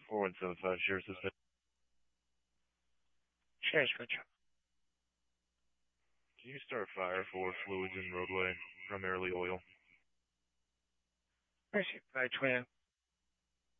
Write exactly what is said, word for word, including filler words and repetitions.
four one seven five, Sheriff's Dispatch. Sheriff's Metro. Can you start a fire for fluids in roadway, primarily oil? Mercy, five twenty.